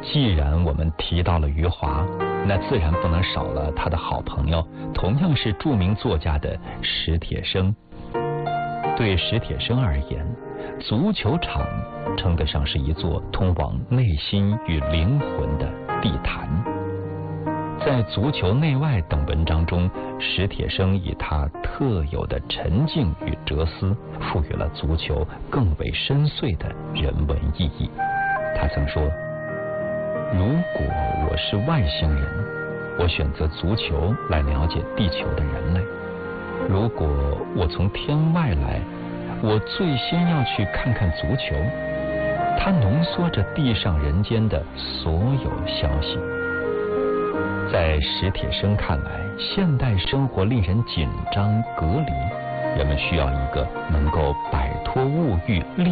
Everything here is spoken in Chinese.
既然我们提到了余华，那自然不能少了他的好朋友，同样是著名作家的史铁生。对史铁生而言，足球场称得上是一座通往内心与灵魂的地坛。在《足球内外》等文章中，史铁生以他特有的沉静与哲思，赋予了足球更为深邃的人文意义。他曾说，如果我是外星人，我选择足球来了解地球的人类；如果我从天外来，我最先要去看看足球，它浓缩着地上人间的所有消息。在史铁生看来，现代生活令人紧张隔离，人们需要一个能够摆脱物欲